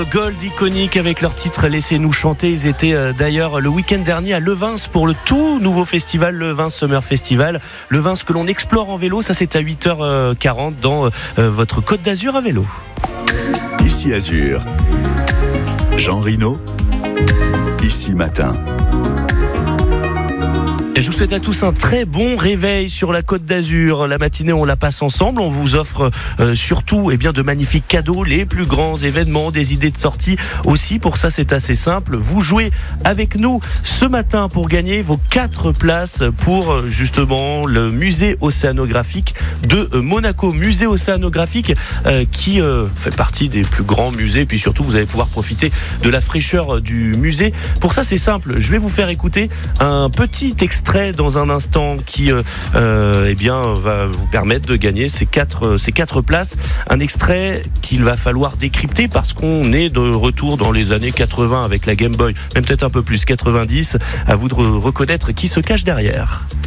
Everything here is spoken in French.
Gold iconique avec leur titre Laissez-nous chanter. Ils étaient d'ailleurs le week-end dernier à Levins pour le tout nouveau festival, Levins Summer Festival. Levins que l'on explore en vélo, ça c'est à 8h40 dans votre Côte d'Azur à vélo. Ici Azur, Jean Rino, ici Matin. Et je vous souhaite à tous un très bon réveil sur la Côte d'Azur. La matinée, on la passe ensemble. On vous offre surtout de magnifiques cadeaux, les plus grands événements, des idées de sortie aussi. Pour ça, c'est assez simple. Vous jouez avec nous ce matin pour gagner vos 4 places pour justement le musée océanographique de Monaco. Musée océanographique qui fait partie des plus grands musées. Puis surtout, vous allez pouvoir profiter de la fraîcheur du musée. Pour ça, c'est simple. Je vais vous faire écouter un petit extrait dans un instant qui va vous permettre de gagner ces 4 places. Un extrait qu'il va falloir décrypter parce qu'on est de retour dans les années 80 avec la Game Boy, même peut-être un peu plus, 90. À vous de reconnaître qui se cache derrière.